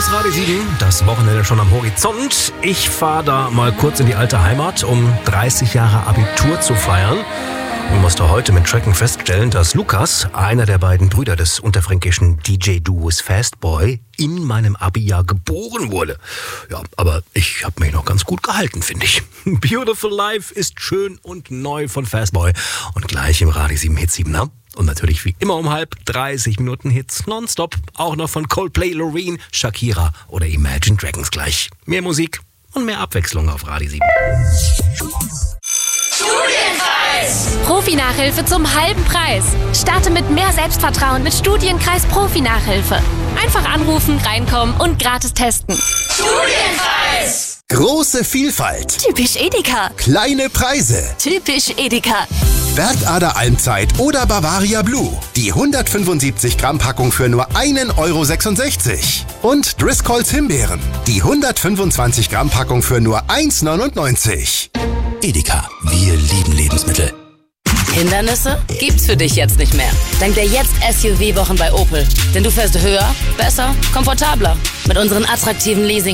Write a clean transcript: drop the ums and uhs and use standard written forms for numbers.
ist Radio 7, das Wochenende schon am Horizont. Ich fahre da mal kurz in die alte Heimat, um 30 Jahre Abitur zu feiern. Und musste heute mit Schrecken feststellen, dass Lukas, einer der beiden Brüder des unterfränkischen DJ-Duos Fastboy, in meinem Abi-Jahr geboren wurde. Ja, aber ich habe mich noch ganz gut gehalten, finde ich. Beautiful Life ist schön und neu von Fastboy. Und gleich im Radio 7 Hit 7er. Und natürlich wie immer um 30 Minuten Hits nonstop. Auch noch von Coldplay, Loreen, Shakira oder Imagine Dragons gleich. Mehr Musik und mehr Abwechslung auf Radio 7. Studienkreis! Profi-Nachhilfe zum halben Preis. Starte mit mehr Selbstvertrauen mit Studienkreis Profi-Nachhilfe. Einfach anrufen, reinkommen und gratis testen. Studienkreis! Große Vielfalt. Typisch Edeka. Kleine Preise. Typisch Edeka. Bergader Almzeit oder Bavaria Blue. Die 175 Gramm Packung für nur 1,66 €. Und Driscolls Himbeeren. Die 125 Gramm Packung für nur 1,99 €. Edeka, wir lieben Lebensmittel. Hindernisse gibt's für dich jetzt nicht mehr. Dank der Jetzt-SUV-Wochen bei Opel. Denn du fährst höher, besser, komfortabler. Mit unseren attraktiven Leasing